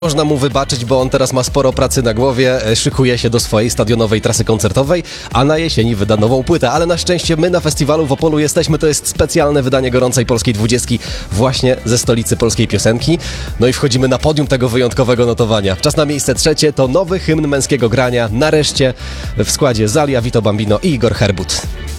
Można mu wybaczyć, bo on teraz ma sporo pracy na głowie, szykuje się do swojej stadionowej trasy koncertowej, a na jesieni wyda nową płytę. Ale na szczęście my na festiwalu w Opolu jesteśmy, to jest specjalne wydanie gorącej polskiej 20 właśnie ze stolicy polskiej piosenki. No i wchodzimy na podium tego wyjątkowego notowania. Czas na miejsce trzecie, to nowy hymn męskiego grania, nareszcie w składzie Zalia, Vito Bambino i Igor Herbut.